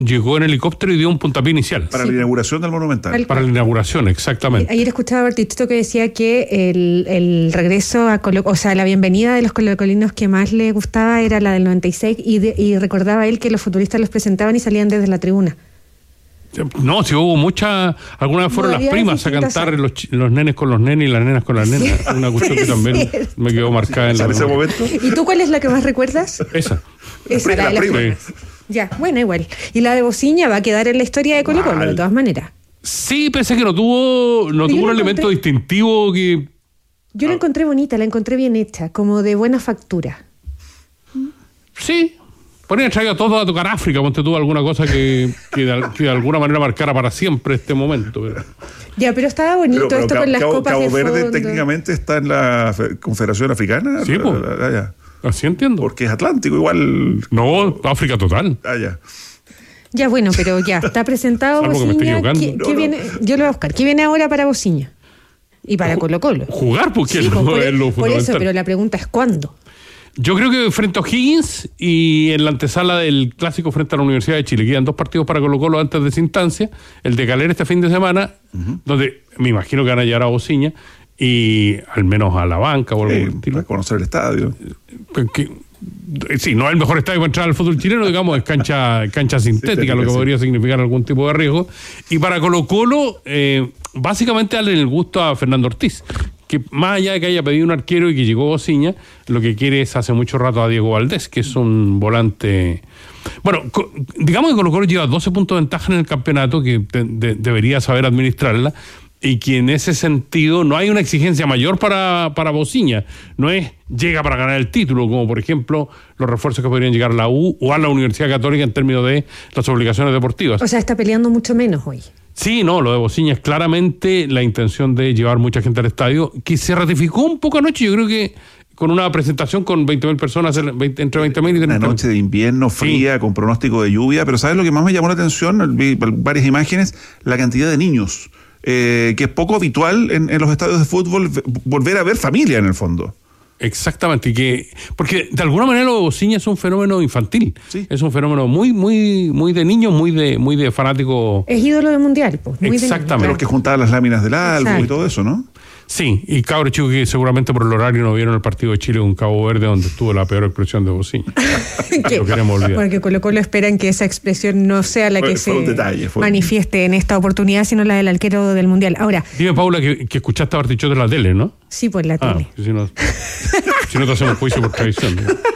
llegó en helicóptero y dio un puntapié inicial. Para la inauguración del Monumental. Para la inauguración, exactamente. Ayer escuchaba a Bartichotto que decía que el regreso a o sea, la bienvenida de los colocolinos que más le gustaba era la del 96 y recordaba él que los futbolistas los presentaban y salían desde la tribuna. No, si hubo muchas, algunas vez fueron las primas a cantar los nenes con los nenes y las nenas con las nenas. Una cuestión que también me quedó marcada en ese momento. ¿Y tú cuál es la que más recuerdas? Esa, la de las primas. Ya, bueno, igual. Y la de Bociña va a quedar en la historia de Colo-Colo, de todas maneras. Sí, pensé que no tuvo un elemento distintivo que... Yo la encontré bonita, la encontré bien hecha, como de buena factura. Sí. Podrían traer todo a tocar África, ponte tú alguna cosa que de alguna manera marcara para siempre este momento. Ya, pero estaba bonito pero esto con las copas Cabo de Verde fondo. Técnicamente está en la Confederación Africana. Sí, pues. Así entiendo. Porque es Atlántico igual. No, África total. Ya, bueno, pero ya, está presentado Bociña. ¿Qué viene? Yo lo voy a buscar. ¿Qué viene ahora para Bociña? Y para Colo-Colo. Jugar, porque sí, es lo fundamental. Por eso, pero la pregunta es ¿cuándo? Yo creo que frente a O'Higgins y en la antesala del clásico frente a la Universidad de Chile. Quedan 2 partidos para Colo-Colo antes de esa instancia. El de Calera este fin de semana, donde me imagino que van a llegar a Bociña y al menos a la banca o algo para conocer el estadio. Sí, no es el mejor estadio para entrar al fútbol chileno, digamos, es cancha sintética, lo que podría significar algún tipo de riesgo. Y para Colo-Colo, básicamente darle el gusto a Fernando Ortiz, que más allá de que haya pedido un arquero y que llegó Bociña, lo que quiere es hace mucho rato a Diego Valdés, que es un volante... Bueno, digamos que Colo-Colo lleva 12 puntos de ventaja en el campeonato, que debería saber administrarla, y que en ese sentido no hay una exigencia mayor para Bociña. No es llega para ganar el título, como por ejemplo los refuerzos que podrían llegar a la U o a la Universidad Católica en términos de las obligaciones deportivas. O sea, está peleando mucho menos hoy. Sí, no, lo de Bociña es claramente la intención de llevar mucha gente al estadio, que se ratificó un poco anoche, yo creo que con una presentación con 20.000 personas, entre 20.000 y 30.000. Una noche de invierno fría, con pronóstico de lluvia, pero ¿sabes lo que más me llamó la atención? Vi varias imágenes, la cantidad de niños, que es poco habitual en los estadios de fútbol, volver a ver familia en el fondo. Exactamente, porque de alguna manera lo de Bociña es un fenómeno infantil, sí. Es un fenómeno muy de niños, muy de fanático. Es ídolo del mundial, pues. Exactamente. Los que juntaban las láminas del álbum y todo eso, ¿no? Sí, y cabros chicos que seguramente por el horario no vieron el partido de Chile con Cabo Verde, donde estuvo la peor expresión de Bociña. Lo queremos olvidar. Porque Colo-Colo esperan que esa expresión no sea la que se manifieste en esta oportunidad, sino la del arquero del mundial. Ahora, dime, Paula, que escuchaste a Bartichotto en la tele, ¿no? Sí, pues la tele. Si no te hacemos juicio por traición.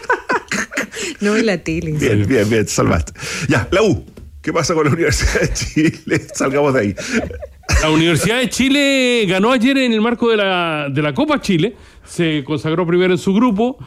No en la tele. Bien, salvaste. Ya, la U. ¿Qué pasa con la Universidad de Chile? Salgamos de ahí. La Universidad de Chile ganó ayer en el marco de la Copa Chile, se consagró primero en su grupo,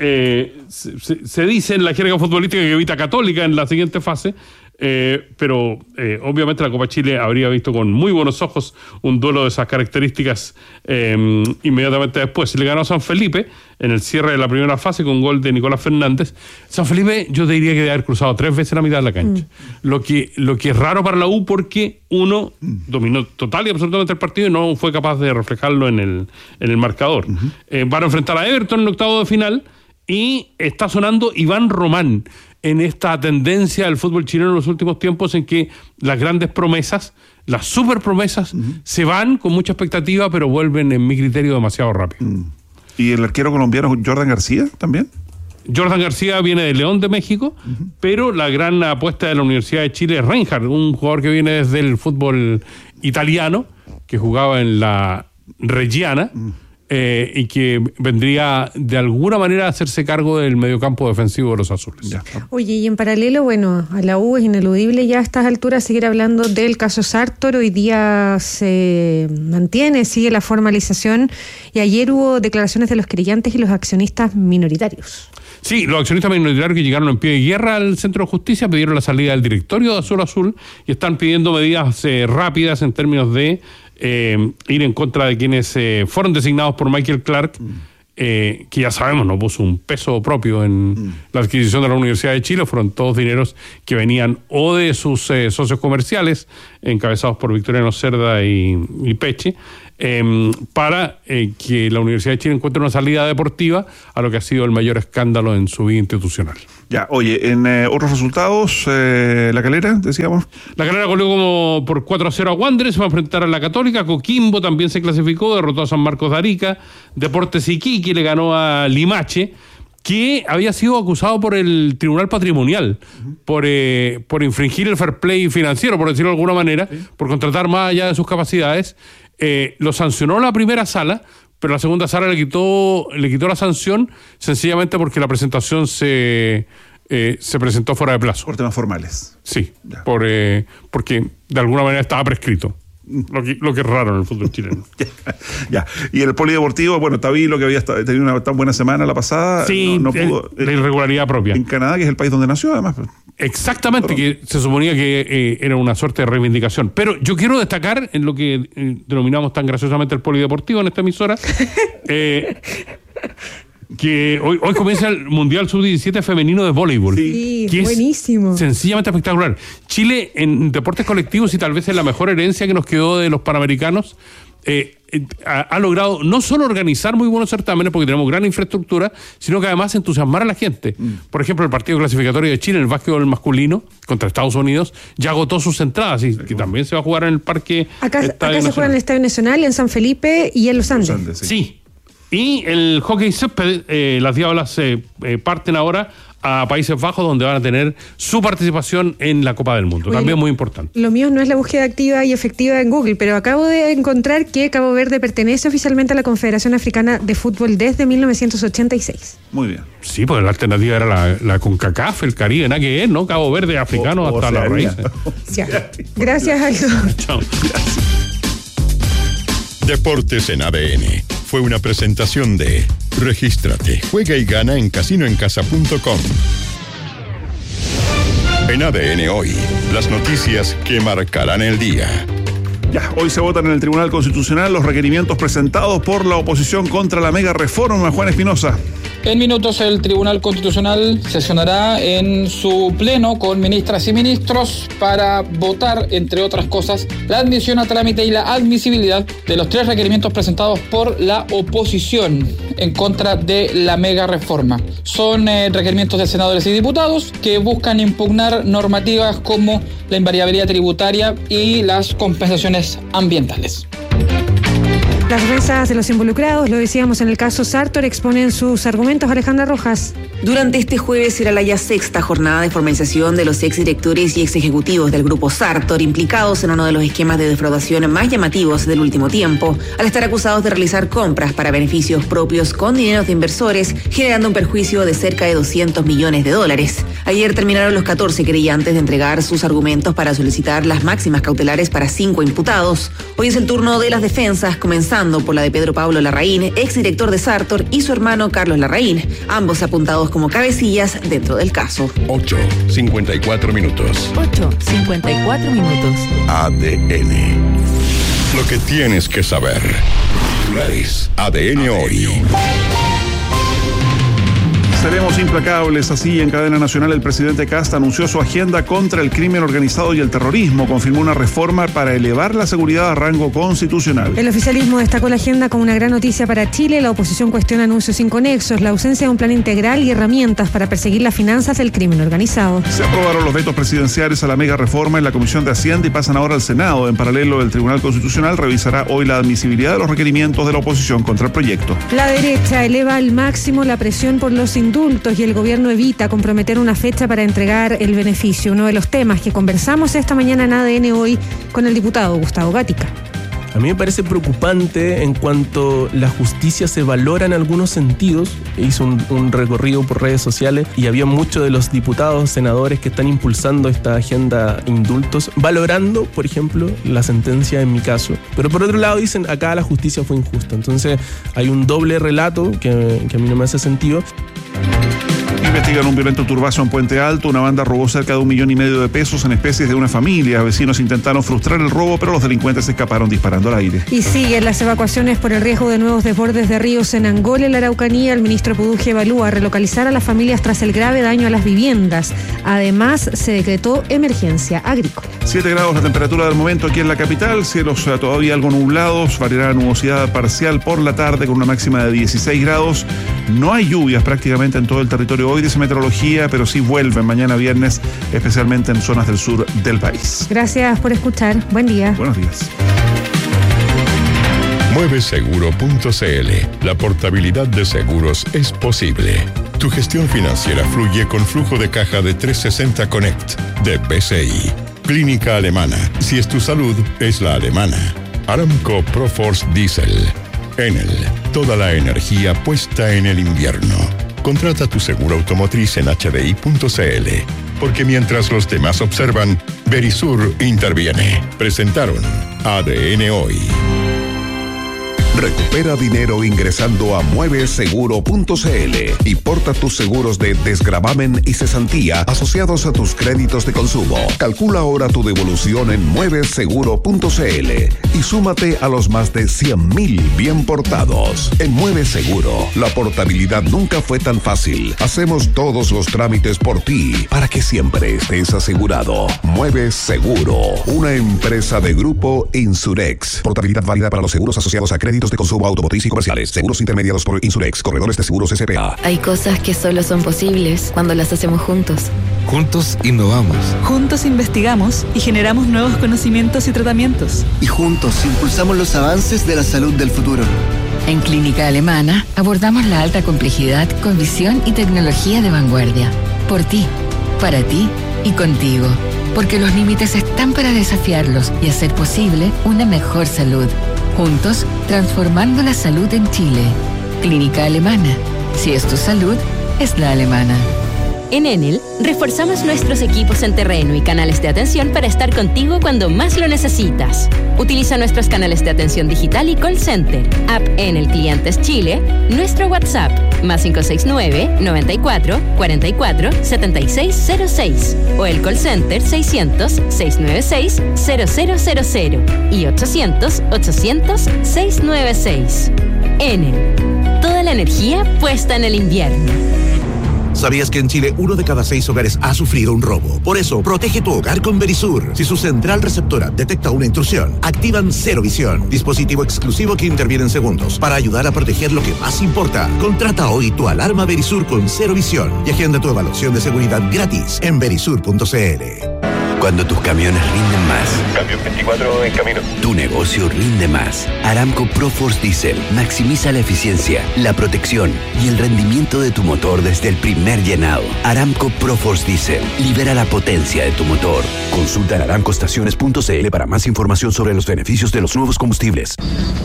se dice en la jerga futbolística que evita Católica en la siguiente fase, pero obviamente la Copa Chile habría visto con muy buenos ojos un duelo de esas características inmediatamente después. Le ganó a San Felipe en el cierre de la primera fase con gol de Nicolás Fernández. San Felipe yo te diría que debe haber cruzado 3 veces la mitad de la cancha. Lo que es raro para la U porque uno dominó total y absolutamente el partido y no fue capaz de reflejarlo en el marcador. Van a enfrentar a Everton en el octavo de final y está sonando Iván Román en esta tendencia del fútbol chileno en los últimos tiempos en que las grandes promesas, las super promesas, se van con mucha expectativa, pero vuelven, en mi criterio, demasiado rápido. ¿Y el arquero colombiano Jordan García también? Jordan García viene de León de México, pero la gran apuesta de la Universidad de Chile es Reinhardt, un jugador que viene desde el fútbol italiano, que jugaba en la Reggiana, y que vendría de alguna manera a hacerse cargo del mediocampo defensivo de los azules. Ya. Oye, y en paralelo, bueno, a la U es ineludible ya a estas alturas seguir hablando del caso Sartor. Hoy día se mantiene, sigue la formalización y ayer hubo declaraciones de los querellantes y los accionistas minoritarios. Sí, los accionistas minoritarios que llegaron en pie de guerra al Centro de Justicia pidieron la salida del directorio de Azul Azul y están pidiendo medidas rápidas en términos de ir en contra de quienes fueron designados por Michael Clark, que ya sabemos no puso un peso propio en la adquisición de la Universidad de Chile. Fueron todos dineros que venían o de sus socios comerciales, encabezados por Victoriano Cerda y Peche, para que la Universidad de Chile encuentre una salida deportiva a lo que ha sido el mayor escándalo en su vida institucional. Ya, oye, en otros resultados, La Calera, decíamos. La Calera goleó como por 4-0 a Wanderers, se va a enfrentar a la Católica. Coquimbo también se clasificó, derrotó a San Marcos de Arica. Deportes Iquique le ganó a Limache, que había sido acusado por el Tribunal Patrimonial por infringir el fair play financiero, por decirlo de alguna manera, por contratar más allá de sus capacidades. Lo sancionó la primera sala, pero la segunda sala le quitó la sanción sencillamente porque la presentación se presentó fuera de plazo. Por temas formales. Sí, porque de alguna manera estaba prescrito. Lo que es raro en el fútbol chileno. Ya. Y el polideportivo, bueno, Tavilo, que había tenido una tan buena semana la pasada, sí, no pudo. La irregularidad propia. En Canadá, que es el país donde nació, además. Exactamente, que se suponía que era una suerte de reivindicación. Pero yo quiero destacar en lo que denominamos tan graciosamente el polideportivo en esta emisora, que hoy comienza el Mundial Sub-17 femenino de voleibol. Sí, que buenísimo. Es sencillamente espectacular. Chile en deportes colectivos, y tal vez es la mejor herencia que nos quedó de los Panamericanos, ha logrado no solo organizar muy buenos certámenes porque tenemos gran infraestructura, sino que además entusiasmar a la gente. Por ejemplo, el partido clasificatorio de Chile en el básquetbol masculino contra Estados Unidos ya agotó sus entradas, y que también se va a jugar en el parque. Acá se juega en el Estadio Nacional, en San Felipe y en Los Andes. Sí. Y el hockey césped, las Diablas parten ahora a Países Bajos, donde van a tener su participación en la Copa del Mundo. Oye, también muy importante. Lo mío no es la búsqueda activa y efectiva en Google, pero acabo de encontrar que Cabo Verde pertenece oficialmente a la Confederación Africana de Fútbol desde 1986. Muy bien. Sí, porque la alternativa era la CONCACAF, el Caribe, nada que es, ¿no? Cabo Verde, africano, hasta las raíces. Ya. Gracias, Aldo. Chao. Deportes en ADN. Fue una presentación de Regístrate, juega y gana en casinoencasa.com. En ADN Hoy, las noticias que marcarán el día. Ya, hoy se votan en el Tribunal Constitucional los requerimientos presentados por la oposición contra la mega reforma. Juan Espinosa. En minutos el Tribunal Constitucional sesionará en su pleno con ministras y ministros para votar, entre otras cosas, la admisión a trámite y la admisibilidad de los 3 requerimientos presentados por la oposición en contra de la mega reforma. Son requerimientos de senadores y diputados que buscan impugnar normativas como la invariabilidad tributaria y las compensaciones ambientales. Las defensas de los involucrados, lo decíamos en el caso Sartor, exponen sus argumentos. Alejandra Rojas. Durante este jueves será la ya 6ª jornada de formalización de los exdirectores y exejecutivos del grupo Sartor, implicados en uno de los esquemas de defraudación más llamativos del último tiempo, al estar acusados de realizar compras para beneficios propios con dineros de inversores, generando un perjuicio de cerca de $200 millones. Ayer terminaron los 14 querellantes de entregar sus argumentos para solicitar las máximas cautelares para 5 imputados. Hoy es el turno de las defensas, comenzando por la de Pedro Pablo Larraín, exdirector de Sartor, y su hermano Carlos Larraín, ambos apuntados como cabecillas dentro del caso. 8:54 minutos. 8:54 minutos. ADN. Lo que tienes que saber. ADN Hoy. Seremos implacables. Así, en cadena nacional, el presidente Kast anunció su agenda contra el crimen organizado y el terrorismo. Confirmó una reforma para elevar la seguridad a rango constitucional. El oficialismo destacó la agenda como una gran noticia para Chile. La oposición cuestiona anuncios inconexos, la ausencia de un plan integral y herramientas para perseguir las finanzas del crimen organizado. Se aprobaron los vetos presidenciales a la mega reforma en la Comisión de Hacienda y pasan ahora al Senado. En paralelo, el Tribunal Constitucional revisará hoy la admisibilidad de los requerimientos de la oposición contra el proyecto. La derecha eleva al máximo la presión por los indultos y el gobierno evita comprometer una fecha para entregar el beneficio. Uno de los temas que conversamos esta mañana en ADN Hoy con el diputado Gustavo Gatica. A mí me parece preocupante en cuanto la justicia se valora en algunos sentidos. Hice un recorrido por redes sociales y había muchos de los diputados, senadores que están impulsando esta agenda indultos, valorando, por ejemplo, la sentencia en mi caso. Pero por otro lado dicen, acá la justicia fue injusta. Entonces hay un doble relato que a mí no me hace sentido. Investigan un violento turbazo en Puente Alto. Una banda robó cerca de 1,5 millones de pesos en especies de una familia. Vecinos intentaron frustrar el robo, pero los delincuentes escaparon disparando al aire. Y siguen las evacuaciones por el riesgo de nuevos desbordes de ríos en Angola y la Araucanía. El ministro Puduge evalúa relocalizar a las familias tras el grave daño a las viviendas. Además, se decretó emergencia agrícola. 7 grados la temperatura del momento aquí en la capital. Cielos todavía algo nublados. Variará la nubosidad parcial por la tarde con una máxima de 16 grados. No hay lluvias prácticamente en todo el territorio hoy, dice Meteorología, pero sí vuelven mañana viernes, especialmente en zonas del sur del país. Gracias por escuchar. Buen día. Buenos días. Mueveseguro.cl. La portabilidad de seguros es posible. Tu gestión financiera fluye con flujo de caja de 360 Connect de BCI. Clínica Alemana. Si es tu salud, es la alemana. Aramco Proforce Diesel. Enel. Toda la energía puesta en el invierno. Contrata tu seguro automotriz en hdi.cl. Porque mientras los demás observan, Verisur interviene. Presentaron ADN Hoy. Recupera dinero ingresando a mueveseguro.cl y porta tus seguros de desgravamen y cesantía asociados a tus créditos de consumo. Calcula ahora tu devolución en mueveseguro.cl y súmate a los más de 100,000 bien portados. En Mueve Seguro, la portabilidad nunca fue tan fácil. Hacemos todos los trámites por ti para que siempre estés asegurado. Mueve Seguro, una empresa de Grupo Insurex. Portabilidad válida para los seguros asociados a créditos de consumo automotriz y comerciales. Seguros intermediados por Insurex, corredores de seguros S.p.A. Hay cosas que solo son posibles cuando las hacemos juntos. Juntos innovamos. Juntos investigamos y generamos nuevos conocimientos y tratamientos. Y juntos impulsamos los avances de la salud del futuro. En Clínica Alemana abordamos la alta complejidad con visión y tecnología de vanguardia. Por ti, para ti y contigo. Porque los límites están para desafiarlos y hacer posible una mejor salud. Juntos, transformando la salud en Chile. Clínica Alemana. Si es tu salud, es la alemana. En Enel, reforzamos nuestros equipos en terreno y canales de atención para estar contigo cuando más lo necesitas. Utiliza nuestros canales de atención digital y call center, app Enel Clientes Chile, nuestro WhatsApp, +569 94 44 7606 o el call center 600 696 0000 y 800 800 696. Enel, toda la energía puesta en el invierno. ¿Sabías que en Chile 1 de cada 6 hogares ha sufrido un robo? Por eso, protege tu hogar con Verisur. Si su central receptora detecta una intrusión, activan Cero Visión, dispositivo exclusivo que interviene en segundos para ayudar a proteger lo que más importa. Contrata hoy tu alarma Verisur con Cero Visión y agenda tu evaluación de seguridad gratis en verisur.cl. Cuando tus camiones rinden más. Camión 24 en camino. Tu negocio rinde más. Aramco Proforce Diesel maximiza la eficiencia, la protección y el rendimiento de tu motor desde el primer llenado. Aramco Proforce Diesel libera la potencia de tu motor. Consulta en aramcoestaciones.cl para más información sobre los beneficios de los nuevos combustibles.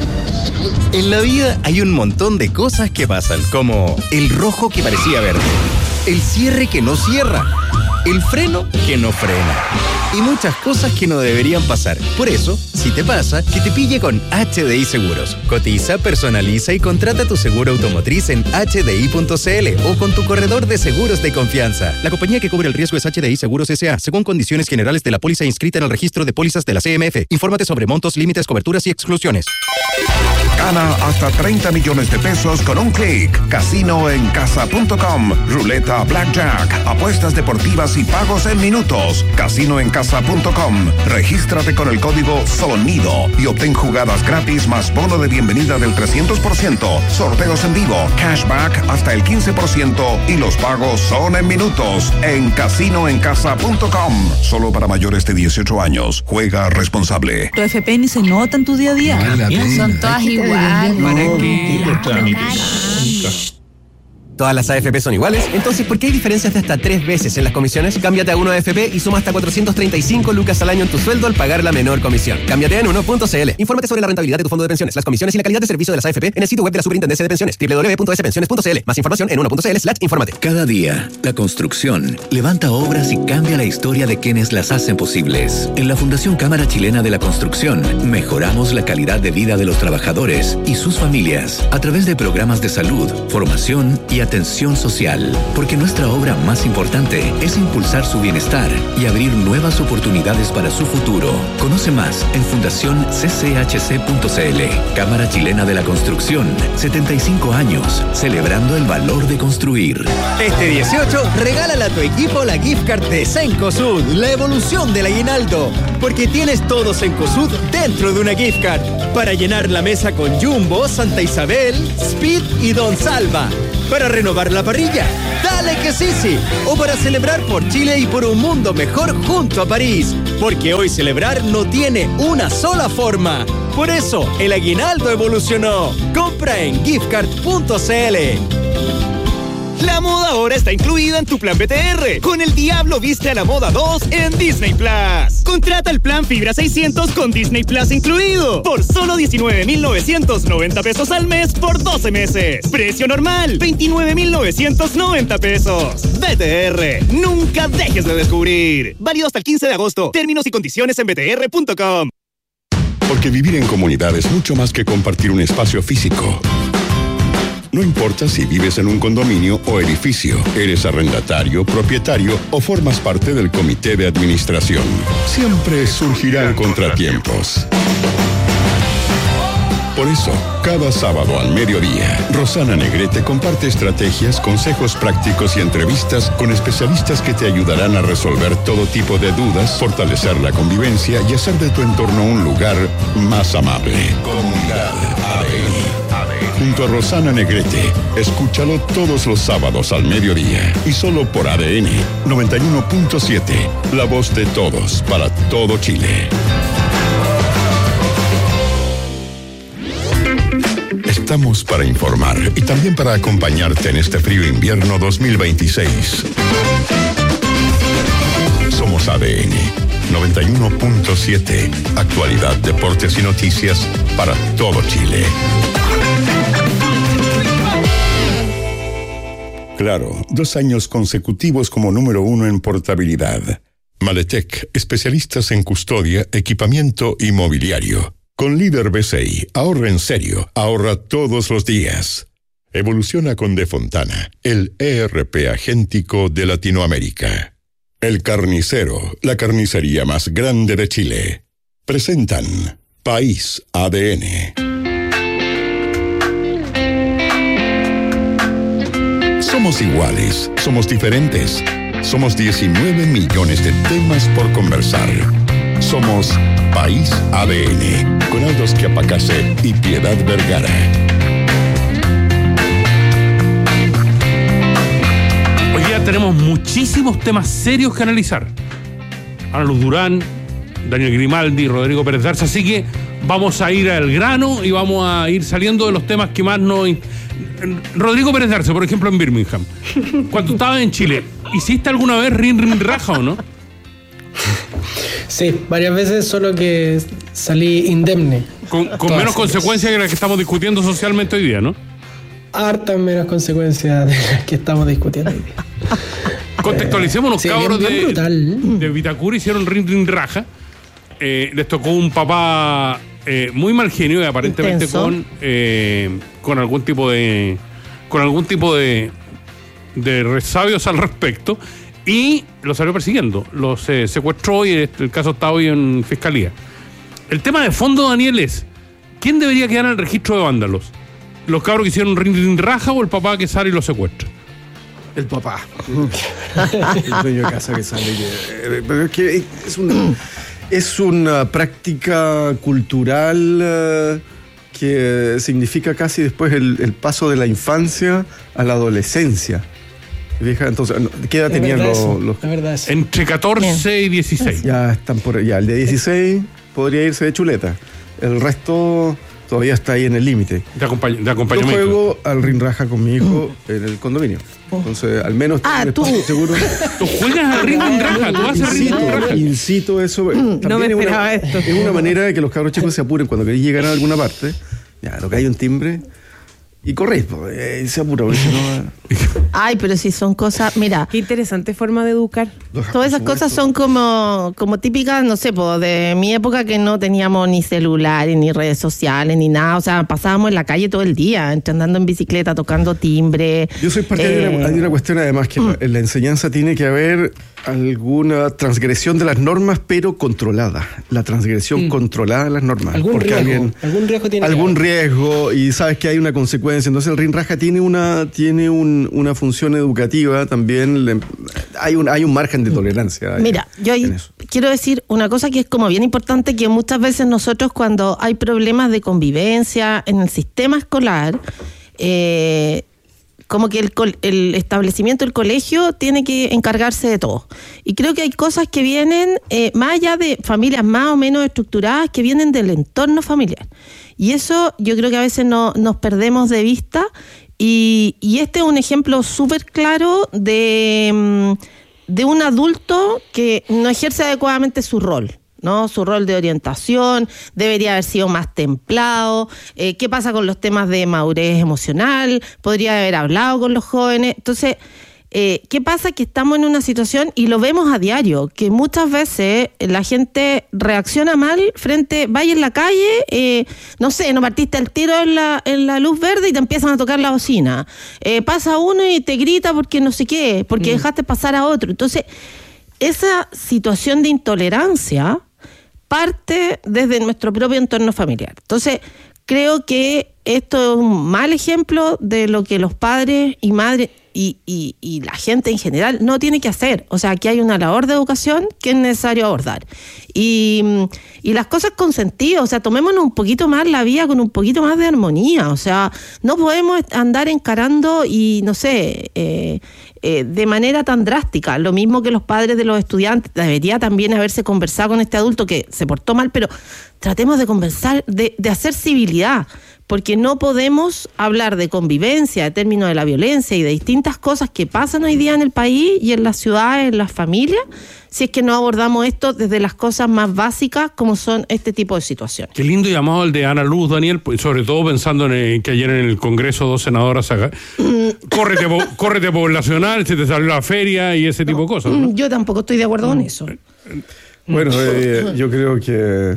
En la vida hay un montón de cosas que pasan, como el rojo que parecía verde, el cierre que no cierra, el freno que no frena y muchas cosas que no deberían pasar. Por eso, si te pasa, que te pille con HDI Seguros. Cotiza, personaliza y contrata tu seguro automotriz en hdi.cl o con tu corredor de seguros de confianza. La compañía que cubre el riesgo es HDI Seguros S.A. según condiciones generales de la póliza inscrita en el registro de pólizas de la CMF. Infórmate sobre montos, límites, coberturas y exclusiones. Gana hasta 30 millones de pesos con un clic. Casinoencasa.com. Ruleta Blackjack. Apuestas deportivas y pagos en minutos. Casinoencasa.com. Regístrate con el código SONIDO y obtén jugadas gratis más bono de bienvenida del 300%. Sorteos en vivo, cashback hasta el 15% y los pagos son en minutos en Casinoencasa.com. Solo para mayores de 18 años. Juega responsable. Tu FP ni se nota en tu día a día. Son todas iguales. ¿Todas las AFP son iguales? Entonces, ¿por qué hay diferencias de hasta 3 veces en las comisiones? Cámbiate a 1AFP y suma hasta 435 lucas al año en tu sueldo al pagar la menor comisión. Cámbiate en 1.cl. Infórmate sobre la rentabilidad de tu fondo de pensiones, las comisiones y la calidad de servicio de las AFP en el sitio web de la Superintendencia de Pensiones, www.spensiones.cl. Más información en 1.cl/infórmate. Cada día, la construcción levanta obras y cambia la historia de quienes las hacen posibles. En la Fundación Cámara Chilena de la Construcción, mejoramos la calidad de vida de los trabajadores y sus familias a través de programas de salud, formación y atención atención social, porque nuestra obra más importante es impulsar su bienestar y abrir nuevas oportunidades para su futuro. Conoce más en fundacioncchc.cl. Cámara Chilena de la Construcción, 75 años, celebrando el valor de construir. Este 18, regálale a tu equipo la gift card de Cencosud, la evolución del aguinaldo, porque tienes todo Cencosud dentro de una gift card, para llenar la mesa con Jumbo, Santa Isabel, Speed y Don Salva, para renovar la parrilla, dale que sí, o para celebrar por Chile y por un mundo mejor junto a París, porque hoy celebrar no tiene una sola forma. Por eso, el aguinaldo evolucionó. Compra en giftcard.cl. La moda ahora está incluida en tu plan BTR. Con El Diablo Viste a la Moda 2 en Disney Plus. Contrata el plan Fibra 600 con Disney Plus incluido. Por solo 19,990 pesos al mes por 12 meses. Precio normal, 29,990 pesos. BTR, nunca dejes de descubrir. Válido hasta el 15 de agosto. Términos y condiciones en btr.com. Porque vivir en comunidad es mucho más que compartir un espacio físico. No importa si vives en un condominio o edificio, eres arrendatario, propietario o formas parte del comité de administración. Siempre surgirán contratiempos. Por eso, cada sábado al mediodía, Rosana Negrete comparte estrategias, consejos prácticos y entrevistas con especialistas que te ayudarán a resolver todo tipo de dudas, fortalecer la convivencia y hacer de tu entorno un lugar más amable. Comunidad ADN. Junto a Rosana Negrete, escúchalo todos los sábados al mediodía y solo por ADN 91.7, la voz de todos para todo Chile. Estamos para informar y también para acompañarte en este frío invierno 2026. Somos ADN 91.7, actualidad, deportes y noticias para todo Chile. Claro, 2 años consecutivos como número 1 en portabilidad. Maletec, especialistas en custodia, equipamiento y mobiliario. Con líder BCI, ahorra en serio, ahorra todos los días. Evoluciona con De Fontana, el ERP agéntico de Latinoamérica. El Carnicero, la carnicería más grande de Chile. Presentan País ADN. Somos iguales, somos diferentes. Somos 19 millones de temas por conversar. Somos País ADN, con Aldo Schiapacase y Piedad Vergara. Hoy día tenemos muchísimos temas serios que analizar. Ana Luz Durán, Daniel Grimaldi, Rodrigo Pérez Darza, así que vamos a ir al grano y vamos a ir saliendo de los temas que más nos... Rodrigo Pérez Darza, por ejemplo, en Birmingham. Cuando estabas en Chile, ¿hiciste alguna vez rin raja o no? Sí, varias veces, solo que salí indemne. Con menos consecuencias que las que estamos discutiendo socialmente hoy día, ¿no? Hartas menos consecuencias de las que estamos discutiendo hoy día. Contextualicemos, los cabros de Vitacura hicieron rin raja. Les tocó un papá muy mal genio y aparentemente con algún tipo de resabios al respecto, y lo salió persiguiendo, los secuestró y el caso está hoy en fiscalía. El tema de fondo, Daniel, es ¿quién debería quedar en el registro de vándalos? ¿Los cabros que hicieron rin raja o el papá que sale y los secuestra? El papá. El dueño de casa que sale. Pero es que es una práctica cultural que significa casi después el paso de la infancia a la adolescencia. Fija, entonces, ¿qué edad tenían los? Entre 14 y 16. Ya están por allá. El de 16 podría irse de chuleta. El resto todavía está ahí en el límite. De acompañamiento. Yo juego al rin raja con mi hijo en el condominio. Entonces, al menos tú seguro. Tú juegas al rin raja, tú haces rin raja. Incito eso. No me esperaba esto. Es una manera de que los cabros chicos se apuren cuando queréis llegar a alguna parte. Ya, lo que hay un timbre. y corres, se apura. Ay, pero si son cosas, mira. Qué interesante forma de educar. Todas esas cosas son como típicas, no sé, de mi época, que no teníamos ni celulares, ni redes sociales, ni nada. O sea, pasábamos en la calle todo el día, andando en bicicleta, tocando timbre. Yo soy partidario de una cuestión, además, que en la enseñanza tiene que haber alguna transgresión de las normas, pero controlada. La transgresión controlada de las normas. Algún riesgo tiene. Algún riesgo, y sabes que hay una consecuencia. Entonces el RINRAJA tiene una función educativa también. Hay un margen de tolerancia. Mira, yo ahí quiero decir una cosa que es como bien importante, que muchas veces nosotros, cuando hay problemas de convivencia en el sistema escolar, como que el establecimiento, el colegio, tiene que encargarse de todo. Y creo que hay cosas que vienen, más allá de familias más o menos estructuradas, que vienen del entorno familiar. Y eso yo creo que a veces nos perdemos de vista. Y este es un ejemplo súper claro de un adulto que no ejerce adecuadamente su rol, ¿no? Su rol de orientación debería haber sido más templado. ¿Qué pasa con los temas de madurez emocional? Podría haber hablado con los jóvenes. Entonces, ¿qué pasa? Que estamos en una situación, y lo vemos a diario, que muchas veces la gente reacciona mal vaya en la calle, no sé, no partiste el tiro en la luz verde y te empiezan a tocar la bocina. Pasa uno y te grita porque no sé qué, porque dejaste pasar a otro. Entonces, esa situación de intolerancia parte desde nuestro propio entorno familiar. Entonces, creo que esto es un mal ejemplo de lo que los padres y madres y la gente en general no tiene que hacer. O sea, aquí hay una labor de educación que es necesario abordar. Y las cosas con sentido, o sea, tomémonos un poquito más la vida con un poquito más de armonía. O sea, no podemos andar encarando y, no sé, de manera tan drástica. Lo mismo que los padres de los estudiantes, debería también haberse conversado con este adulto que se portó mal, pero tratemos de conversar, de hacer civilidad, porque no podemos hablar de convivencia, de términos de la violencia y de distintas cosas que pasan hoy día en el país y en las ciudades, en las familias, si es que no abordamos esto desde las cosas más básicas, como son este tipo de situaciones. Qué lindo llamado el de Ana Luz, Daniel, sobre todo pensando en que ayer en el Congreso 2 senadoras córrete poblacional, se te salió la feria y ese tipo de cosas, ¿no? Yo tampoco estoy de acuerdo con eso. Bueno, yo creo que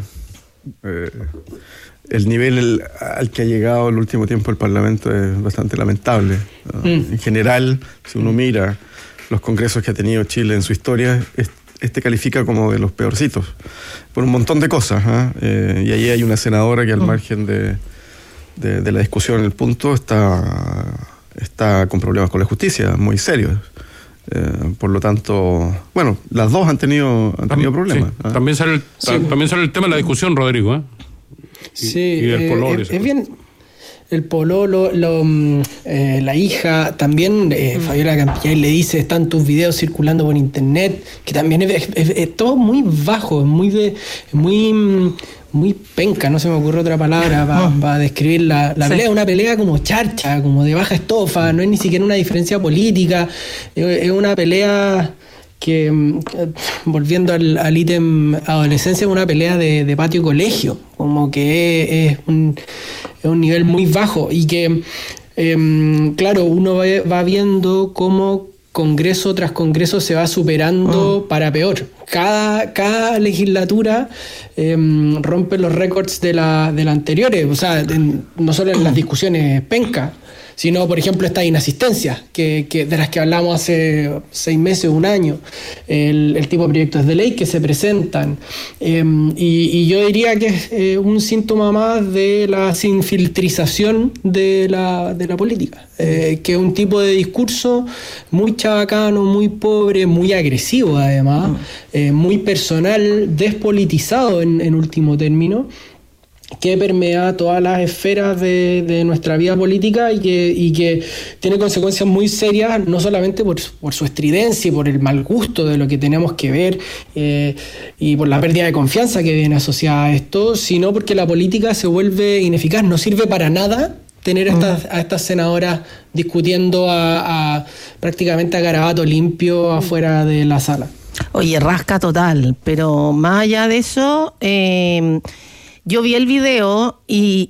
el nivel al que ha llegado el último tiempo el Parlamento es bastante lamentable. En general, si uno mira los congresos que ha tenido Chile en su historia, este califica como de los peorcitos, por un montón de cosas. Y ahí hay una senadora que, al margen de la discusión en el punto, está con problemas con la justicia muy serios. Por lo tanto, bueno, las dos han tenido problemas. Sí. También sale el tema de la discusión, Rodrigo, Sí, y el pololo, es bien. El pololo, la hija, también Fabiola Campillay le dice, están tus videos circulando por internet, que también es todo muy bajo, muy penca, no se me ocurre otra palabra para describir la pelea. Una pelea como charcha, como de baja estofa, no es ni siquiera una diferencia política, es una pelea que, volviendo al ítem adolescencia, es una pelea de patio colegio, como que es un nivel muy bajo, y que claro, uno va viendo cómo congreso tras congreso se va superando para peor. Cada legislatura rompe los récords de la anteriores, o sea, no solo en las discusiones penca, sino, por ejemplo, estas inasistencias de las que hablamos hace 6 meses, un año, el tipo de proyectos de ley que se presentan, y yo diría que es un síntoma más de la sinfiltrización de la política, que es un tipo de discurso muy chabacano, muy pobre, muy agresivo además, muy personal, despolitizado en último término, que permea todas las esferas de nuestra vida política y que tiene consecuencias muy serias, no solamente por su estridencia y por el mal gusto de lo que tenemos que ver y por la pérdida de confianza que viene asociada a esto, sino porque la política se vuelve ineficaz. No sirve para nada tener a estas senadoras discutiendo prácticamente a garabato limpio afuera de la sala. Oye, rasca total, pero más allá de eso... yo vi el video y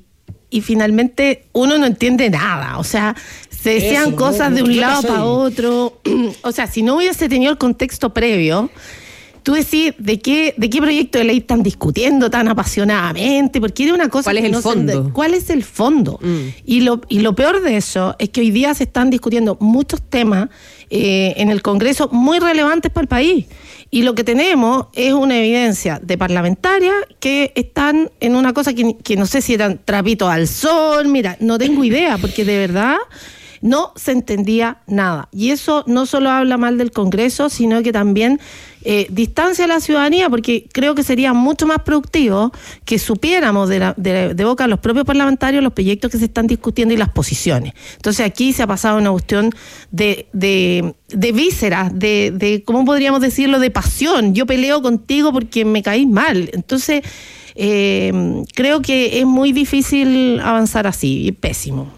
y finalmente uno no entiende nada. O sea, se decían cosas de un lado para otro. O sea, si no hubiese tenido el contexto previo, tú decís, ¿de qué proyecto de ley están discutiendo tan apasionadamente? Porque era una cosa... ¿Cuál es el fondo? ¿Cuál es el fondo? Y lo peor de eso es que hoy día se están discutiendo muchos temas en el Congreso muy relevantes para el país. Y lo que tenemos es una evidencia de parlamentarias que están en una cosa que no sé si eran trapitos al sol, mira, no tengo idea, porque de verdad no se entendía nada. Y eso no solo habla mal del Congreso, sino que también distancia a la ciudadanía, porque creo que sería mucho más productivo que supiéramos de boca de los propios parlamentarios los proyectos que se están discutiendo y las posiciones. Entonces aquí se ha pasado una cuestión de vísceras, de ¿cómo podríamos decirlo?, de pasión. Yo peleo contigo porque me caís mal. Entonces creo que es muy difícil avanzar así, y pésimo.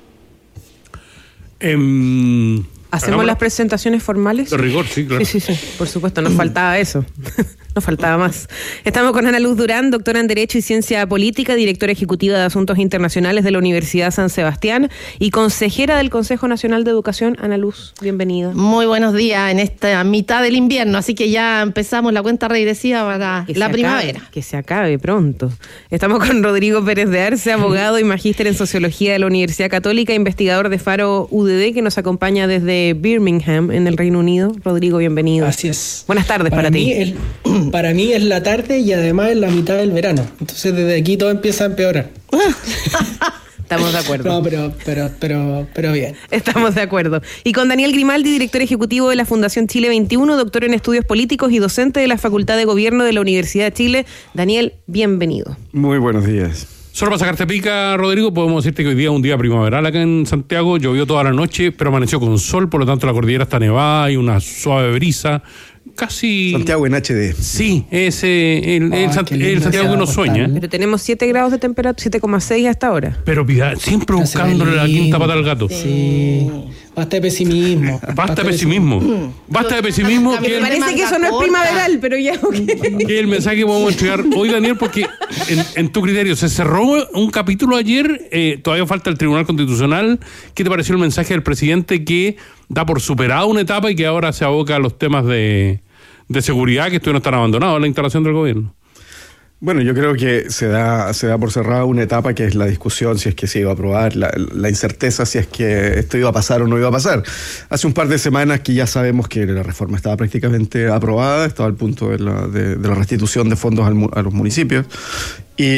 ¿Hacemos las presentaciones formales? De rigor, sí, claro. Sí, por supuesto, nos faltaba eso. Nos faltaba más. Estamos con Ana Luz Durán, doctora en Derecho y Ciencia Política, directora ejecutiva de Asuntos Internacionales de la Universidad San Sebastián y consejera del Consejo Nacional de Educación. Ana Luz, bienvenida. Muy buenos días en esta mitad del invierno, así que ya empezamos la cuenta regresiva para la primavera. Que se acabe pronto. Estamos con Rodrigo Pérez de Arce, abogado y magíster en Sociología de la Universidad Católica, investigador de Faro UDD, que nos acompaña desde Birmingham, en el Reino Unido. Rodrigo, bienvenido. Así es. Buenas tardes para ti. Para mí es la tarde y además es la mitad del verano. Entonces desde aquí todo empieza a empeorar. Estamos de acuerdo. No, pero bien. Estamos de acuerdo. Y con Daniel Grimaldi, director ejecutivo de la Fundación Chile 21, doctor en estudios políticos y docente de la Facultad de Gobierno de la Universidad de Chile. Daniel, bienvenido. Muy buenos días. Solo para sacarte pica, Rodrigo, podemos decirte que hoy día es un día primaveral acá en Santiago. Llovió toda la noche, pero amaneció con sol, por lo tanto la cordillera está nevada, hay una suave brisa. Casi... Santiago en HD. Sí, es el Santiago que uno sueña. Pero tenemos 7 grados de temperatura, 7,6 hasta ahora. Pero siempre buscándole la quinta pata al gato. Sí. Basta de pesimismo. Basta de pesimismo. Basta de pesimismo. Me parece que eso no es primaveral, pero ya... Que es el mensaje que podemos entregar hoy, Daniel, porque en tu criterio se cerró un capítulo ayer, todavía falta el Tribunal Constitucional. ¿Qué te pareció el mensaje del presidente que da por superada una etapa y que ahora se aboca a los temas de seguridad que estuvieron tan abandonados en la instalación del gobierno? Bueno, yo creo que se da por cerrada una etapa que es la discusión si es que se iba a aprobar, la incerteza si es que esto iba a pasar o no iba a pasar. Hace un par de semanas que ya sabemos que la reforma estaba prácticamente aprobada, estaba al punto de la restitución de fondos a los municipios. Y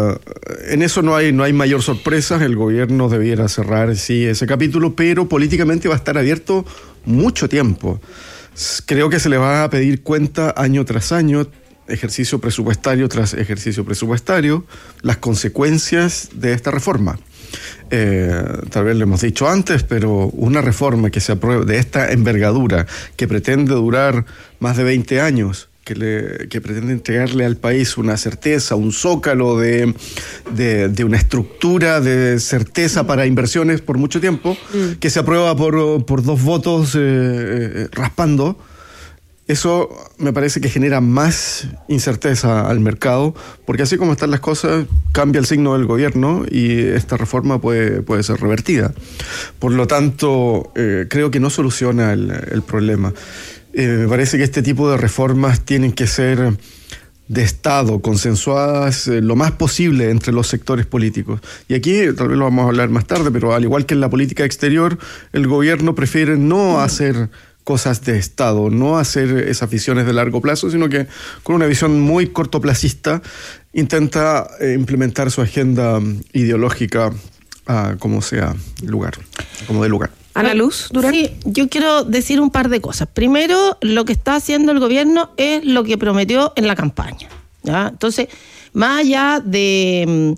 en eso no hay mayor sorpresa. El gobierno debiera cerrar, sí, ese capítulo, pero políticamente va a estar abierto mucho tiempo. Creo que se le va a pedir cuenta año tras año, ejercicio presupuestario tras ejercicio presupuestario, las consecuencias de esta reforma. Tal vez lo hemos dicho antes, pero una reforma que se apruebe de esta envergadura, que pretende durar más de 20 años, que pretende entregarle al país una certeza, un zócalo de una estructura de certeza para inversiones por mucho tiempo, que se aprueba por 2 votos raspando. Eso me parece que genera más incerteza al mercado, porque así como están las cosas, cambia el signo del gobierno y esta reforma puede ser revertida. Por lo tanto, creo que no soluciona el problema. Me parece que este tipo de reformas tienen que ser de Estado, consensuadas lo más posible entre los sectores políticos. Y aquí, tal vez lo vamos a hablar más tarde, pero al igual que en la política exterior, el gobierno prefiere no hacer cosas de Estado, no hacer esas visiones de largo plazo, sino que con una visión muy cortoplacista intenta implementar su agenda ideológica como de lugar. Ana Luz Durán. Sí, yo quiero decir un par de cosas. Primero, lo que está haciendo el gobierno es lo que prometió en la campaña, ¿ya? Entonces, más allá de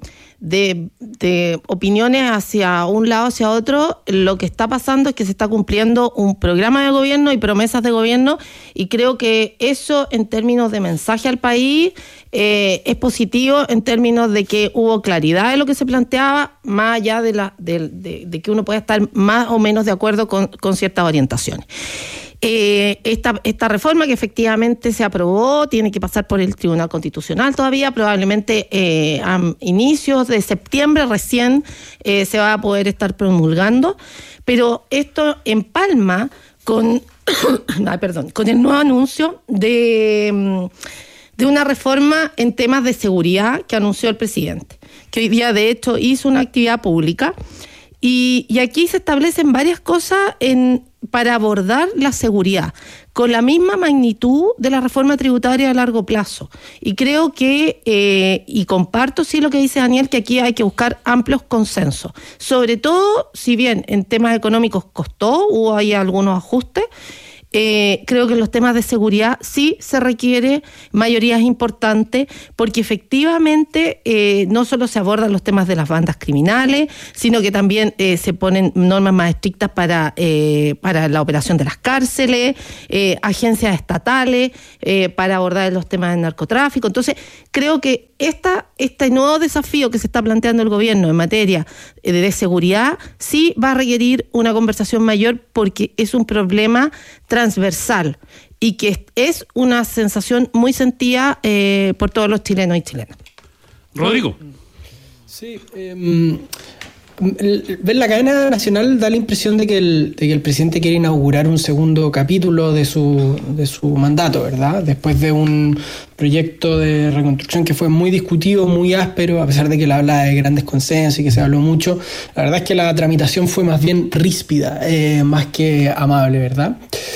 opiniones hacia un lado hacia otro, lo que está pasando es que se está cumpliendo un programa de gobierno y promesas de gobierno, y creo que eso en términos de mensaje al país es positivo, en términos de que hubo claridad de lo que se planteaba, más allá de que uno pueda estar más o menos de acuerdo con ciertas orientaciones. Esta reforma que efectivamente se aprobó tiene que pasar por el Tribunal Constitucional todavía, probablemente a inicios de septiembre recién se va a poder estar promulgando, pero esto empalma con el nuevo anuncio de una reforma en temas de seguridad que anunció el presidente, que hoy día de hecho hizo una actividad pública y aquí se establecen varias cosas para abordar la seguridad con la misma magnitud de la reforma tributaria a largo plazo. Y creo que, y comparto sí lo que dice Daniel, que aquí hay que buscar amplios consensos. Sobre todo, si bien en temas económicos costó o hay algunos ajustes, creo que en los temas de seguridad sí se requiere mayorías importantes, porque efectivamente no solo se abordan los temas de las bandas criminales, sino que también se ponen normas más estrictas para la operación de las cárceles, agencias estatales, para abordar los temas del narcotráfico. Entonces, creo que este nuevo desafío que se está planteando el gobierno en materia de seguridad sí va a requerir una conversación mayor, porque es un problema transversal y que es una sensación muy sentida por todos los chilenos y chilenas. Rodrigo. Sí, ver la cadena nacional da la impresión de que el presidente quiere inaugurar un segundo capítulo de su mandato, ¿verdad? Después de un proyecto de reconstrucción que fue muy discutido, muy áspero, a pesar de que él habla de grandes consensos y que se habló mucho. La verdad es que la tramitación fue más bien ríspida, más que amable, ¿verdad?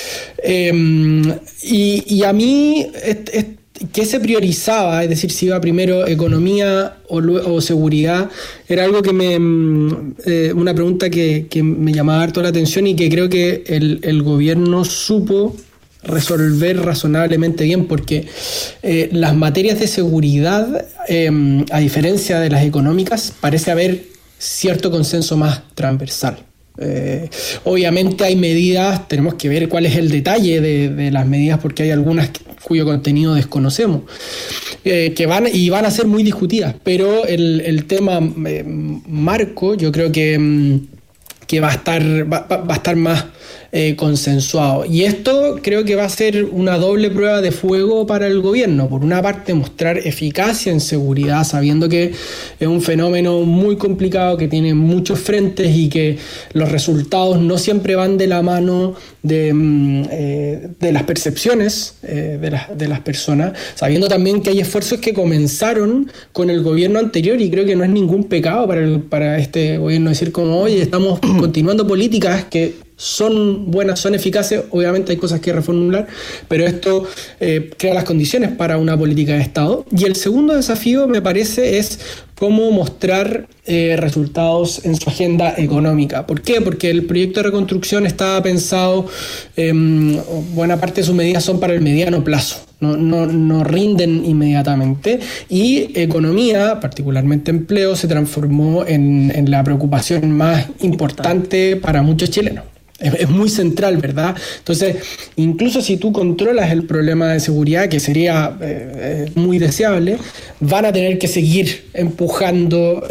Y a mí ¿qué se priorizaba? Es decir, si iba primero economía o seguridad, era algo que una pregunta que me llamaba harto la atención y que creo que el gobierno supo resolver razonablemente bien, porque las materias de seguridad, a diferencia de las económicas, parece haber cierto consenso más transversal. Obviamente hay medidas, tenemos que ver cuál es el detalle de las medidas, porque hay algunas cuyo contenido desconocemos, que van a ser muy discutidas, pero el tema marco yo creo que va a estar más consensuado. Y esto creo que va a ser una doble prueba de fuego para el gobierno. Por una parte, mostrar eficacia en seguridad, sabiendo que es un fenómeno muy complicado, que tiene muchos frentes y que los resultados no siempre van de la mano de las percepciones de las personas, sabiendo también que hay esfuerzos que comenzaron con el gobierno anterior, y creo que no es ningún pecado para este gobierno decir como, oye, estamos continuando políticas que son buenas, son eficaces. Obviamente hay cosas que reformular, pero esto crea las condiciones para una política de Estado. Y el segundo desafío, me parece, es cómo mostrar resultados en su agenda económica. ¿Por qué? Porque el proyecto de reconstrucción estaba pensado, buena parte de sus medidas son para el mediano plazo, no rinden inmediatamente, y economía, particularmente empleo, se transformó en la preocupación más importante para muchos chilenos. Es muy central, ¿verdad? Entonces, incluso si tú controlas el problema de seguridad, que sería muy deseable, van a tener que seguir empujando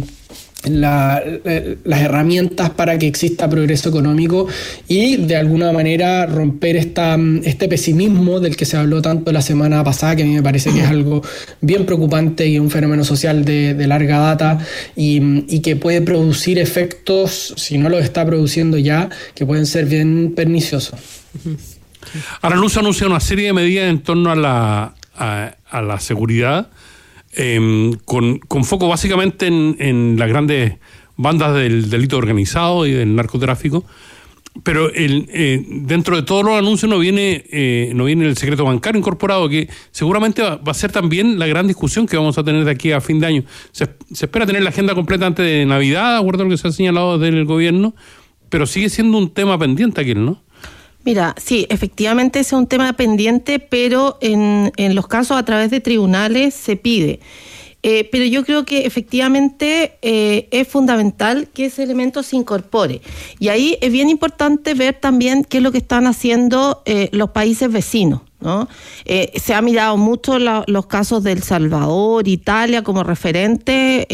las herramientas para que exista progreso económico y de alguna manera romper este pesimismo del que se habló tanto la semana pasada, que a mí me parece que es algo bien preocupante y un fenómeno social de larga data, y que puede producir efectos, si no los está produciendo ya, que pueden ser bien perniciosos. Aranuz anuncia una serie de medidas en torno a la seguridad, con foco básicamente en las grandes bandas del delito organizado y del narcotráfico, pero dentro de todos los anuncios no viene el secreto bancario incorporado, que seguramente va a ser también la gran discusión que vamos a tener de aquí a fin de año. Se espera tener la agenda completa antes de Navidad, de acuerdo a lo que se ha señalado del gobierno, pero sigue siendo un tema pendiente aquel, ¿no? Mira, sí, efectivamente ese es un tema pendiente, pero en los casos a través de tribunales se pide. Pero yo creo que efectivamente es fundamental que ese elemento se incorpore. Y ahí es bien importante ver también qué es lo que están haciendo los países vecinos, ¿no? Se ha mirado mucho los casos de El Salvador, Italia como referente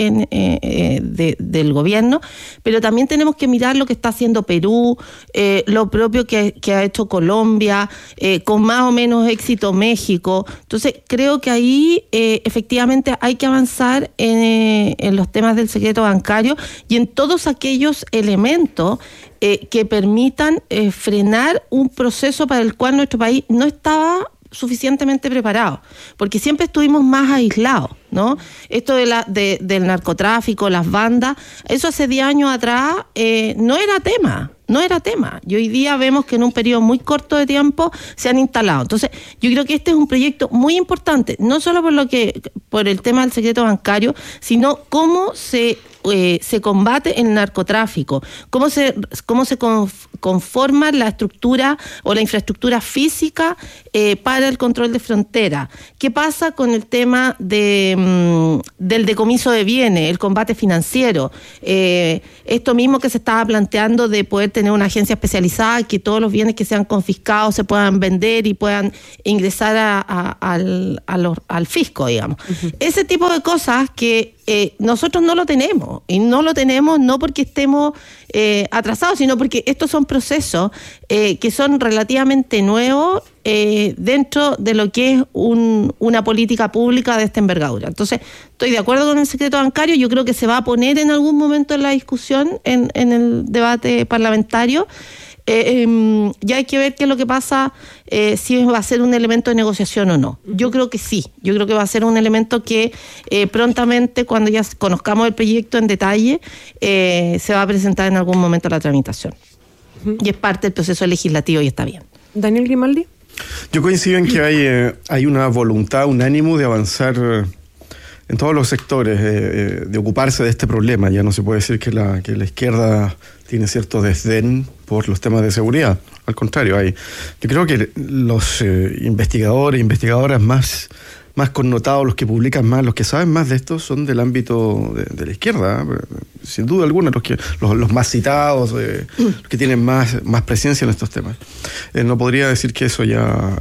del gobierno, pero también tenemos que mirar lo que está haciendo Perú, lo propio que ha hecho Colombia, con más o menos éxito México. Entonces creo que ahí efectivamente hay que avanzar en los temas del secreto bancario y en todos aquellos elementos que permitan frenar un proceso para el cual nuestro país no estaba suficientemente preparado, porque siempre estuvimos más aislados, ¿no? Esto del narcotráfico, las bandas, eso hace 10 años atrás no era tema. Y hoy día vemos que en un periodo muy corto de tiempo se han instalado. Entonces, yo creo que este es un proyecto muy importante, no solo por el tema del secreto bancario, sino cómo se combate el narcotráfico, cómo se conforma la estructura o la infraestructura física para el control de frontera. ¿Qué pasa con el tema del decomiso de bienes, el combate financiero? Esto mismo que se estaba planteando de poder tener una agencia especializada, que todos los bienes que sean confiscados se puedan vender y puedan ingresar al fisco, digamos. Uh-huh. Ese tipo de cosas que nosotros no lo tenemos, y no lo tenemos no porque estemos atrasados, sino porque estos son procesos que son relativamente nuevos dentro de lo que es una política pública de esta envergadura. Entonces, estoy de acuerdo con el secreto bancario, yo creo que se va a poner en algún momento en la discusión, en el debate parlamentario. Ya hay que ver qué es lo que pasa, si va a ser un elemento de negociación o no. Yo creo que sí, yo creo que va a ser un elemento que prontamente, cuando ya conozcamos el proyecto en detalle, se va a presentar en algún momento a la tramitación. Y es parte del proceso legislativo y está bien. Daniel Grimaldi. Yo coincido en que hay una voluntad, un ánimo de avanzar en todos los sectores, de ocuparse de este problema. Ya no se puede decir que la izquierda tiene cierto desdén por los temas de seguridad. Al contrario, yo creo que los investigadores e investigadoras más connotados, los que publican más, los que saben más de esto, son del ámbito de la izquierda, sin duda alguna, los más citados, los que tienen más presencia en estos temas. No podría decir que eso ya...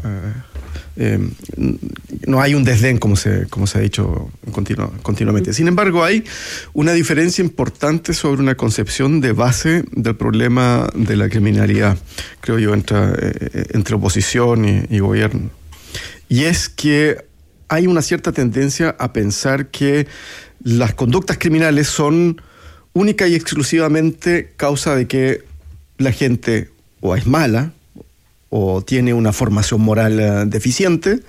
no hay un desdén como se ha dicho continuamente. Sin embargo, hay una diferencia importante sobre una concepción de base del problema de la criminalidad, creo yo, entre oposición y gobierno. Y es que hay una cierta tendencia a pensar que las conductas criminales son única y exclusivamente causa de que la gente o es mala o tiene una formación moral deficiente,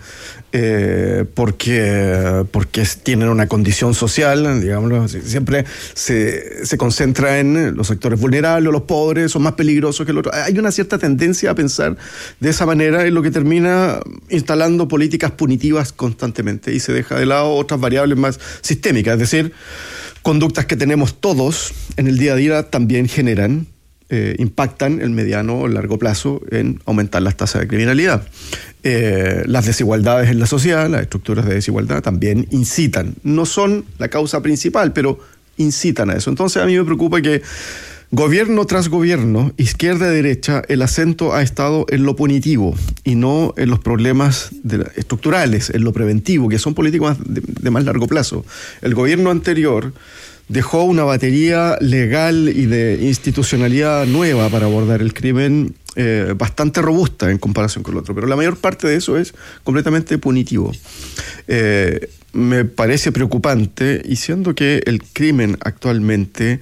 porque tienen una condición social, digámoslo, siempre se concentra en los sectores vulnerables, los pobres, son más peligrosos que los otros. Hay una cierta tendencia a pensar de esa manera, en lo que termina instalando políticas punitivas constantemente y se deja de lado otras variables más sistémicas, es decir, conductas que tenemos todos en el día a día también generan impactan el mediano o largo plazo en aumentar las tasas de criminalidad. Las desigualdades en la sociedad, las estructuras de desigualdad también incitan. No son la causa principal, pero incitan a eso. Entonces a mí me preocupa que gobierno tras gobierno, izquierda y derecha, el acento ha estado en lo punitivo y no en los problemas estructurales, en lo preventivo, que son políticas de más largo plazo. El gobierno anterior dejó una batería legal y de institucionalidad nueva para abordar el crimen bastante robusta en comparación con el otro, pero la mayor parte de eso es completamente punitivo. Me parece preocupante, y siendo que el crimen actualmente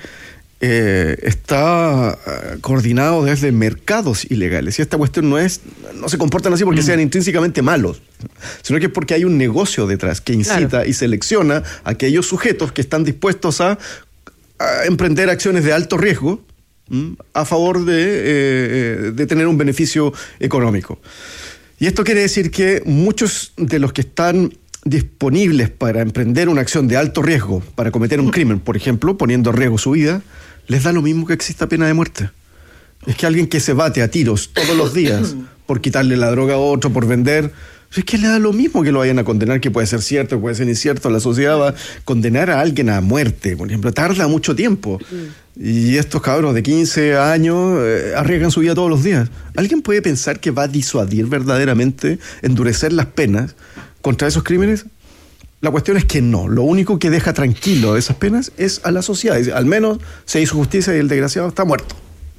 está coordinado desde mercados ilegales, y esta cuestión no se comportan así porque sean intrínsecamente malos, sino que es porque hay un negocio detrás que incita y selecciona a aquellos sujetos que están dispuestos a emprender acciones de alto riesgo a favor de tener un beneficio económico. Y esto quiere decir que muchos de los que están disponibles para emprender una acción de alto riesgo, para cometer un crimen, por ejemplo, poniendo en riesgo su vida, les da lo mismo que exista pena de muerte. Es que alguien que se bate a tiros todos los días por quitarle la droga a otro, por vender, Es que le da lo mismo que lo vayan a condenar, que puede ser cierto, puede ser incierto. La sociedad va a condenar a alguien a muerte, por ejemplo, tarda mucho tiempo. Y estos cabros de 15 años arriesgan su vida todos los días. ¿Alguien puede pensar que va a disuadir verdaderamente, endurecer las penas contra esos crímenes? La cuestión es que no. Lo único que deja tranquilo esas penas es a la sociedad. Al menos se hizo justicia y el desgraciado está muerto.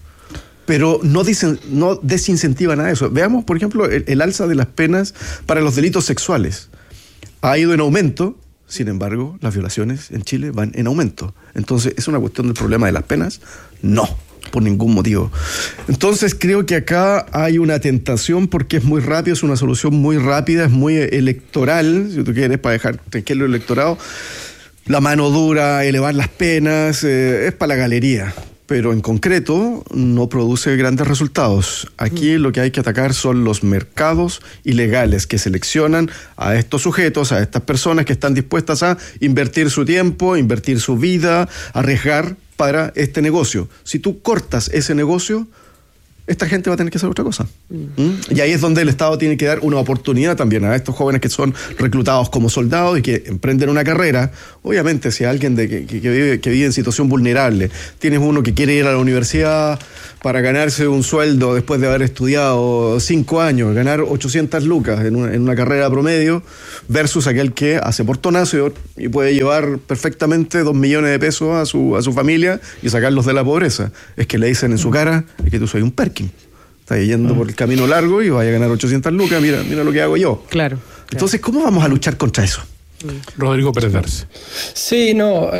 Pero no desincentiva nada de eso. Veamos, por ejemplo, el alza de las penas para los delitos sexuales. Ha ido en aumento, sin embargo, las violaciones en Chile van en aumento. Entonces, ¿es una cuestión del problema de las penas? No, por ningún motivo. Entonces, creo que acá hay una tentación porque es muy rápido, es una solución muy rápida, es muy electoral, si tú quieres, para dejar tranquilo el electorado. La mano dura, elevar las penas, es para la galería. Pero en concreto no produce grandes resultados. Aquí lo que hay que atacar son los mercados ilegales que seleccionan a estos sujetos, a estas personas que están dispuestas a invertir su tiempo, invertir su vida, arriesgar para este negocio. Si tú cortas ese negocio, esta gente va a tener que hacer otra cosa. Y ahí es donde el Estado tiene que dar una oportunidad también a estos jóvenes que son reclutados como soldados y que emprenden una carrera. Obviamente, si alguien que vive en situación vulnerable, tienes uno que quiere ir a la universidad para ganarse un sueldo después de haber estudiado 5 años, ganar 800 lucas en una carrera promedio, versus aquel que hace portonazo y puede llevar perfectamente 2 millones de pesos a su familia y sacarlos de la pobreza. Es que le dicen en su cara que tú soy un Perkin. Estás yendo por el camino largo y vas a ganar 800 lucas, mira lo que hago yo. Claro. Entonces, ¿cómo vamos a luchar contra eso? Rodrigo Pérez Darce. Sí, no,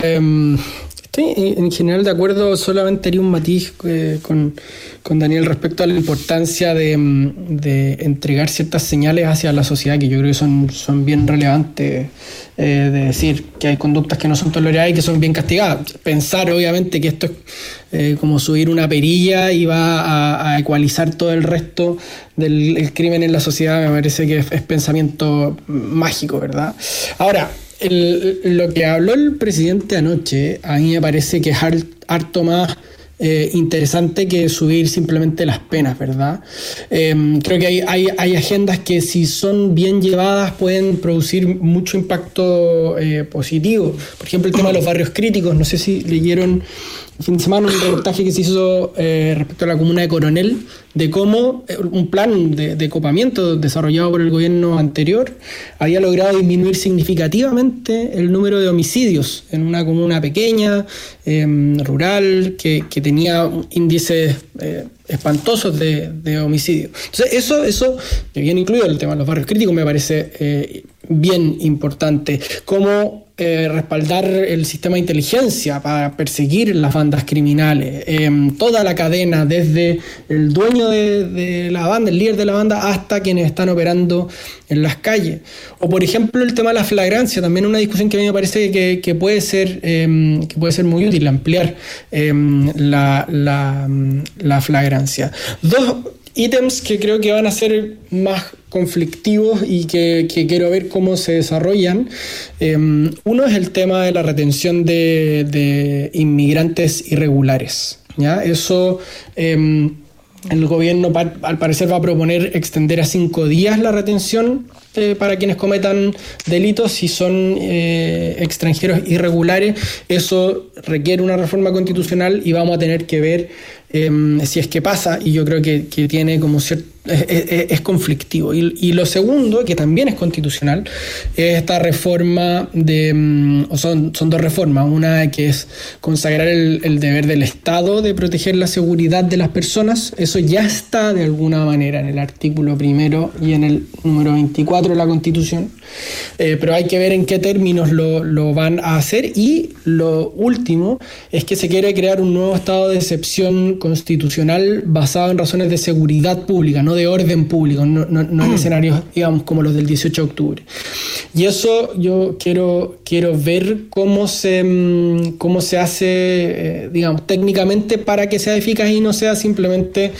estoy en general de acuerdo, solamente haría un matiz con Daniel respecto a la importancia de entregar ciertas señales hacia la sociedad que yo creo que son bien relevantes, de decir que hay conductas que no son toleradas y que son bien castigadas. Pensar obviamente que esto es como subir una perilla y va a ecualizar todo el resto del crimen en la sociedad, me parece que es pensamiento mágico, ¿verdad? Ahora, lo que habló el presidente anoche a mí me parece que es harto más interesante que subir simplemente las penas, ¿verdad? Creo que hay agendas que, si son bien llevadas, pueden producir mucho impacto positivo. Por ejemplo, el tema de los barrios críticos. No sé si leyeron el fin de semana un reportaje que se hizo respecto a la comuna de Coronel, de cómo un plan de copamiento desarrollado por el gobierno anterior había logrado disminuir significativamente el número de homicidios en una comuna pequeña, rural, que tenía índices espantosos de homicidio. Entonces, eso que viene incluido el tema de los barrios críticos, me parece bien importante. Cómo respaldar el sistema de inteligencia para perseguir las bandas criminales, toda la cadena, desde el dueño de la banda, el líder de la banda, hasta quienes están operando en las calles. O por ejemplo el tema de la flagrancia, también una discusión que a mí me parece que puede ser muy útil, ampliar la flagrancia. Dos ítems que creo que van a ser más conflictivos y que quiero ver cómo se desarrollan. Uno es el tema de la retención de inmigrantes irregulares, ¿ya? Eso el gobierno al parecer va a proponer extender a 5 días la retención para quienes cometan delitos si son extranjeros irregulares. Eso requiere una reforma constitucional y vamos a tener que ver si es que pasa, y yo creo que tiene como cierto, es conflictivo. Y lo segundo, que también es constitucional, es esta reforma son 2 reformas. Una que es consagrar el deber del Estado de proteger la seguridad de las personas. Eso ya está de alguna manera en el artículo 1 y en el número 24 de la Constitución, pero hay que ver en qué términos lo van a hacer. Y lo último es que se quiere crear un nuevo estado de excepción constitucional basado en razones de seguridad pública, no de orden público, no en escenarios, digamos, como los del 18 de octubre. Y eso yo quiero ver cómo se hace, digamos, técnicamente, para que sea eficaz y no sea simplemente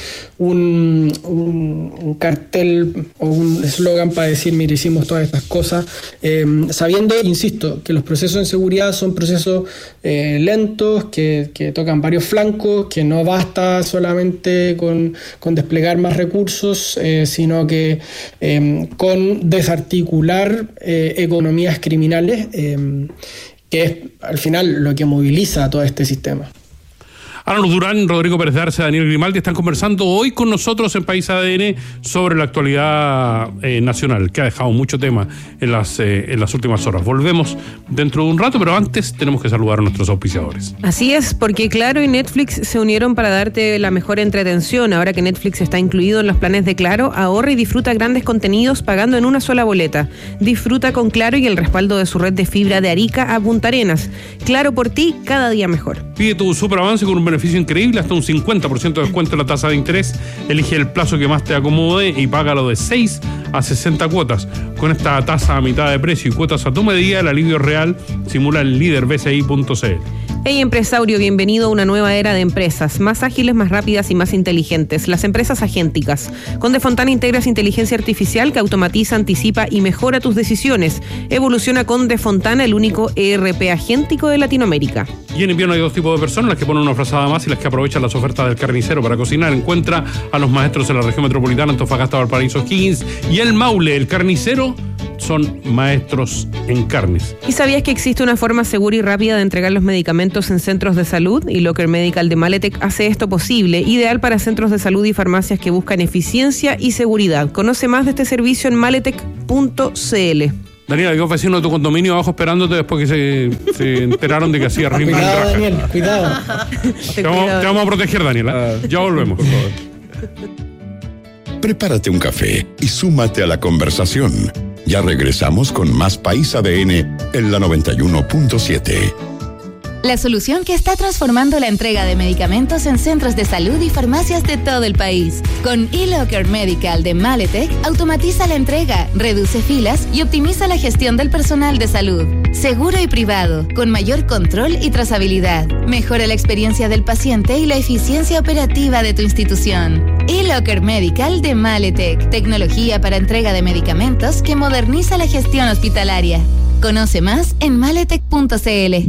un cartel o un eslogan para decir, mire, hicimos todas estas cosas, sabiendo, insisto, que los procesos en seguridad son procesos lentos, que tocan varios flancos, que no basta basta solamente con desplegar más recursos, sino que con desarticular economías criminales, que es al final lo que moviliza a todo este sistema. Ana Luz Durán, Rodrigo Pérez de Arce, Daniel Grimaldi están conversando hoy con nosotros en País ADN sobre la actualidad nacional, que ha dejado mucho tema en las últimas horas. Volvemos dentro de un rato, pero antes tenemos que saludar a nuestros auspiciadores. Así es, porque Claro y Netflix se unieron para darte la mejor entretención. Ahora que Netflix está incluido en los planes de Claro, ahorra y disfruta grandes contenidos pagando en una sola boleta. Disfruta con Claro y el respaldo de su red de fibra de Arica a Punta Arenas. Claro por ti, cada día mejor. Pide tu superavance con un beneficio increíble, hasta un 50% de descuento en la tasa de interés. Elige el plazo que más te acomode y págalo de 6 a 60 cuotas. Con esta tasa a mitad de precio y cuotas a tu medida, el alivio real simula el líder bci.cl. Hey empresario, bienvenido a una nueva era de empresas, más ágiles, más rápidas y más inteligentes. Las empresas agénticas. Con De Fontana integras inteligencia artificial que automatiza, anticipa y mejora tus decisiones. Evoluciona con De Fontana, el único ERP agéntico de Latinoamérica. Y en invierno hay dos tipos de personas, las que ponen una frazada más y las que aprovechan las ofertas del carnicero para cocinar. Encuentra a los maestros en la región metropolitana, Antofagasta, Valparaíso, Higgins y el Maule. El carnicero son maestros en carnes. ¿Y sabías que existe una forma segura y rápida de entregar los medicamentos en centros de salud? Y Locker Medical de Maletec hace esto posible, ideal para centros de salud y farmacias que buscan eficiencia y seguridad. Conoce más de este servicio en maletec.cl. Daniela, hay vecinos de tu condominio abajo esperándote después que se enteraron de que hacía ritmo. Cuidado, Daniel, cuidado. Te vamos a proteger, Daniela. Ya volvemos, por favor. Prepárate un café y súmate a la conversación. Ya regresamos con más País ADN en la 91.7. La solución que está transformando la entrega de medicamentos en centros de salud y farmacias de todo el país. Con eLocker Medical de Maletec, automatiza la entrega, reduce filas y optimiza la gestión del personal de salud. Seguro y privado, con mayor control y trazabilidad. Mejora la experiencia del paciente y la eficiencia operativa de tu institución. eLocker Medical de Maletec, tecnología para entrega de medicamentos que moderniza la gestión hospitalaria. Conoce más en maletec.cl.